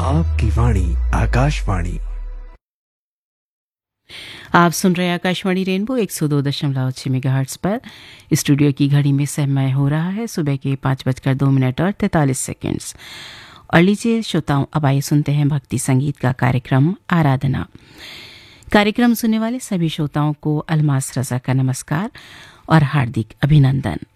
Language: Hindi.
आपकी वाणी आकाशवाणी। आप सुन रहे हैं आकाशवाणी रेनबो 102.6 मेगाहर्ट्ज पर। स्टूडियो की घड़ी में समय हो रहा है सुबह के 5:02 और 43 सेकेंड्स। और लीजिए श्रोताओं, अब आइए सुनते हैं भक्ति संगीत का कार्यक्रम आराधना। कार्यक्रम सुनने वाले सभी श्रोताओं को अलमास रजा का नमस्कार और हार्दिक अभिनंदन।